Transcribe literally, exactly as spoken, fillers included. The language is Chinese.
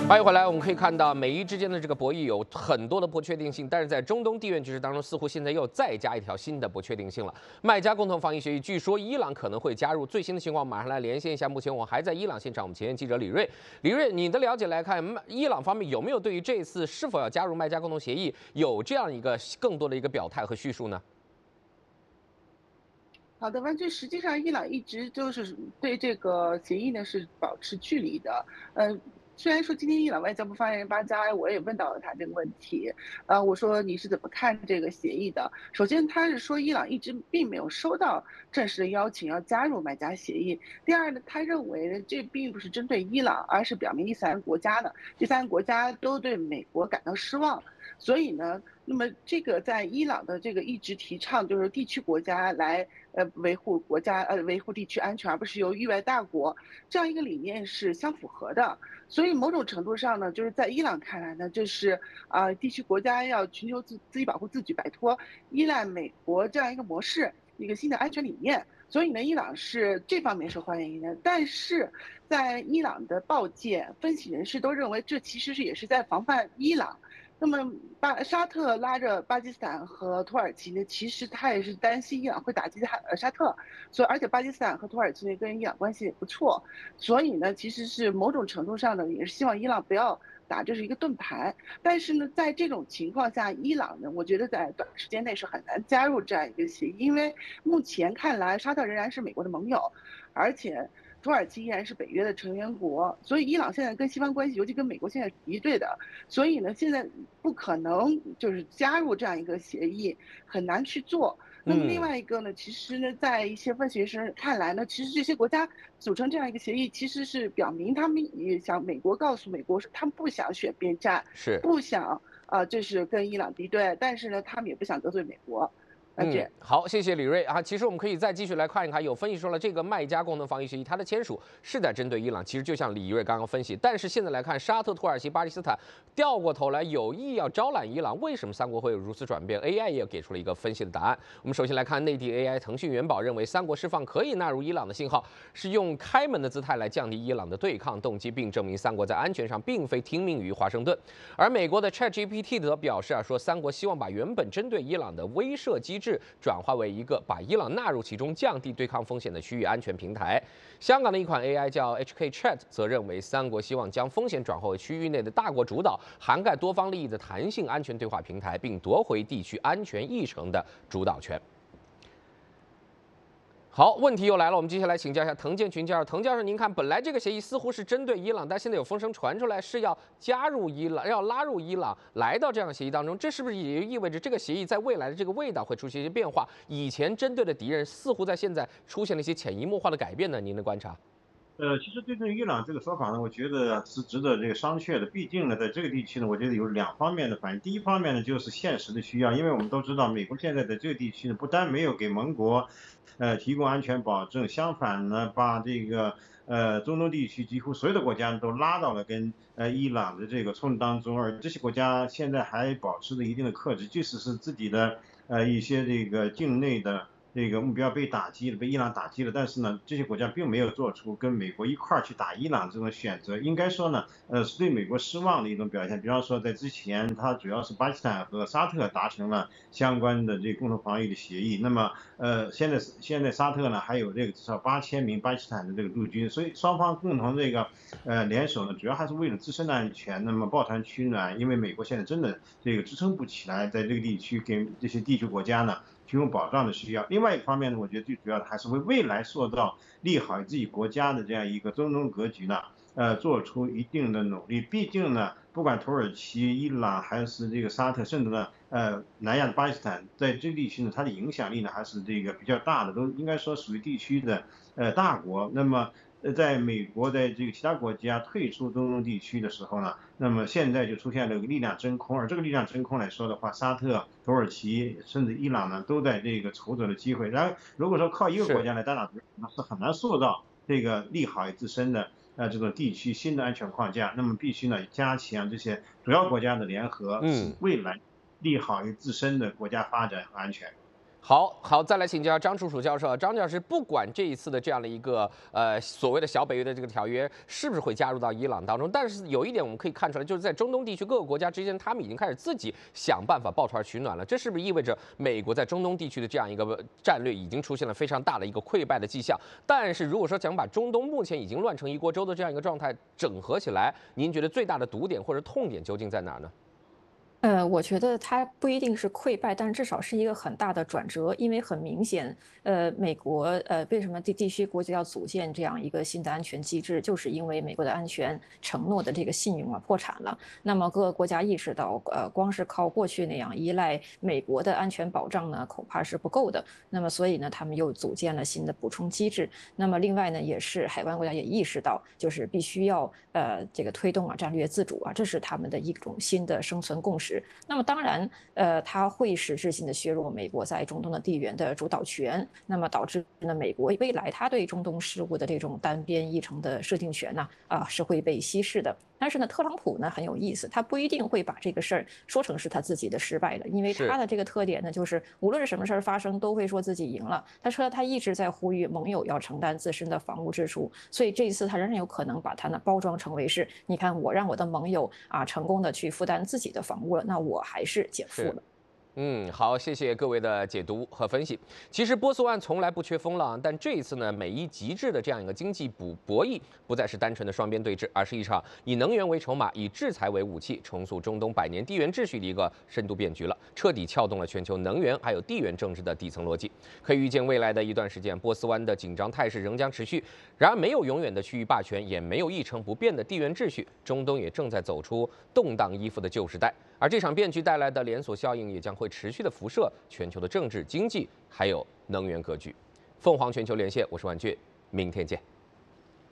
欢迎回来。我们可以看到，美伊之间的这个博弈有很多的不确定性，但是在中东地缘局势当中，似乎现在又再加一条新的不确定性了。麦加共同防御协议，据说伊朗可能会加入。最新的情况，马上来连线一下。目前我还在伊朗现场，我们前线记者李锐。李锐，你的了解来看，伊朗方面有没有对于这次是否要加入麦加共同协议有这样一个更多的一个表态和叙述呢？ 好的，完全实际上，伊朗一直就是对这个协议呢是保持距离的。呃，虽然说今天伊朗外交部发言人巴加，我也问到了他这个问题，呃，我说你是怎么看这个协议的？首先，他是说伊朗一直并没有收到正式的邀请要加入麦加协议。第二呢，他认为呢这并不是针对伊朗，而是表明第三个国家呢，第三个国家都对美国感到失望。所以呢，那么这个在伊朗的这个一直提倡就是地区国家来呃维护国家呃维护地区安全，而不是由域外大国这样一个理念是相符合的。所以某种程度上呢，就是在伊朗看来呢，就是啊、呃、地区国家要寻求自自己保护自己，摆脱依赖美国这样一个模式，一个新的安全理念。所以呢，伊朗是这方面受欢迎的，但是在伊朗的报界分析人士都认为，这其实是也是在防范伊朗。那么巴沙特拉着巴基斯坦和土耳其呢，其实他也是担心伊朗会打击哈呃沙特，所以而且巴基斯坦和土耳其呢跟伊朗关系也不错，所以呢其实是某种程度上呢也是希望伊朗不要打这是一个盾牌。但是呢在这种情况下，伊朗呢我觉得在短时间内是很难加入这样一个协议，因为目前看来沙特仍然是美国的盟友，而且土耳其依然是北约的成员国，所以伊朗现在跟西方关系，尤其跟美国现在是敌对的，所以呢，现在不可能就是加入这样一个协议，很难去做。那么另嗯。 外一个呢，其实呢，在一些分析师看来呢，其实这些国家组成这样一个协议，其实是表明他们也想美国告诉美国，他们不想选边站， 是。 不想啊、呃，就是跟伊朗敌对，但是呢，他们也不想得罪美国。那嗯， 这好，谢谢李锐啊。其实我们可以再继续来看一看，有分析说了，这个麦加共同防御协议它的签署是在针对伊朗，其实就像李锐刚刚分析。但是现在来看，沙特、土耳其、巴基斯坦掉过头来有意要招揽伊朗，为什么三国会有如此转变？A I 也给出了一个分析的答案。我们首先来看内地 A I， 腾讯元宝认为三国释放可以纳入伊朗的信号，是用开门的姿态来降低伊朗的对抗动机，并证明三国在安全上并非听命于华盛顿。而美国的 ChatGPT 则表示啊，说三国希望把原本针对伊朗的威慑机制转化为一个把伊朗纳入其中、降低对抗风险的区域安全平台。香港的一款 A I 叫 H K Chat， 则认为三国希望将风险转化为区域内的大国主导、涵盖多方利益的弹性安全对话平台，并夺回地区安全议程的主导权。好，问题又来了，我们接下来请教一下滕建群教授。滕教授，您看，本来这个协议似乎是针对伊朗，但现在有风声传出来是要加入伊朗，要拉入伊朗来到这样的协议当中，这是不是也意味着这个协议在未来的这个味道会出现一些变化？以前针对的敌人似乎在现在出现了一些潜移默化的改变呢？您的观察？ 呃，其实对对伊朗这个说法呢，我觉得是值得这个商榷的。毕竟呢，在这个地区呢，我觉得有两方面的反应。第一方面呢，就是现实的需要，因为我们都知道，美国现在在这个地区呢，不但没有给盟国，呃，提供安全保证，相反呢，把这个呃中东地区几乎所有的国家都拉到了跟呃伊朗的这个冲突当中，而这些国家现在还保持着一定的克制，即使是自己的呃一些这个境内的。这个目标被打击了，被伊朗打击了，但是呢，这些国家并没有做出跟美国一块儿去打伊朗这种选择。应该说呢，呃，是对美国失望的一种表现。比方说，在之前，它主要是巴基斯坦和沙特达成了相关的这共同防御的协议。那么，呃，现在现在沙特呢还有这个至少八千名巴基斯坦的这个陆军，所以双方共同这个呃联手呢，主要还是为了自身的安全。那么抱团取暖，因为美国现在真的这个支撑不起来，在这个地区给这些地区国家呢。提供保障的需要。另外一方面呢，我觉得最主要的还是为未来塑造利好自己国家的这样一个中东格局呢，呃，做出一定的努力。毕竟呢，不管土耳其、伊朗还是这个沙特，甚至呢，呃，南亚的巴基斯坦，在这个地区呢，它的影响力呢还是这个比较大的，都应该说属于地区的呃大国。那么。呃，在美国在这个其他国家退出中东地区的时候呢，那么现在就出现了一个力量真空，而这个力量真空来说的话，沙特、土耳其甚至伊朗呢，都在这个筹着的机会。然后如果说靠一个国家来单打独斗，那是很难塑造这个利好于自身的呃这种地区新的安全框架。那么必须呢加强这些主要国家的联合，使嗯。 未来利好于自身的国家发展和安全。 好好，再来请教张楚楚教授。张教师，不管这一次的这样的一个呃所谓的小北约的这个条约是不是会加入到伊朗当中，但是有一点我们可以看出来，就是在中东地区各个国家之间，他们已经开始自己想办法抱团取暖了。这是不是意味着美国在中东地区的这样一个战略已经出现了非常大的一个溃败的迹象？但是如果说想把中东目前已经乱成一锅粥的这样一个状态整合起来，您觉得最大的堵点或者痛点究竟在哪儿呢？ 呃，我觉得它不一定是溃败，但是至少是一个很大的转折，因为很明显，呃，美国呃为什么地地区国家要组建这样一个新的安全机制，就是因为美国的安全承诺的这个信用啊破产了。那么各个国家意识到，呃，光是靠过去那样依赖美国的安全保障呢，恐怕是不够的。那么所以呢，他们又组建了新的补充机制。那么另外呢，也是海湾国家也意识到，就是必须要呃这个推动啊战略自主啊，这是他们的一种新的生存共识。那么当然，呃，它会实质性的削弱美国在中东的地缘的主导权，那么导致呢，美国未来它对中东事务的这种单边议程的设定权呢，啊，是会被稀释的。但是呢，特朗普呢很有意思，他不一定会把这个事儿说成是他自己的失败了，因为他的这个特点呢，就是无论是什么事儿发生，都会说自己赢了。他说他一直在呼吁盟友要承担自身的防务支出，所以这一次他仍然有可能把它呢包装成为是，你看我让我的盟友啊成功的去负担自己的防务了，那我还是减负了。 嗯，好，谢谢各位的解读和分析。其实波斯湾从来不缺风浪，但这一次呢，美伊极致的这样一个经济博博弈，不再是单纯的双边对峙，而是一场以能源为筹码、以制裁为武器，重塑中东百年地缘秩序的一个深度变局了，彻底撬动了全球能源还有地缘政治的底层逻辑。可以预见，未来的一段时间，波斯湾的紧张态势仍将持续。然而，没有永远的区域霸权，也没有一成不变的地缘秩序，中东也正在走出动荡依附的旧时代。而这场变局带来的连锁效应也将会持续的辐射全球的政治、经济还有能源格局。凤凰全球连线，我是万俊，明天见。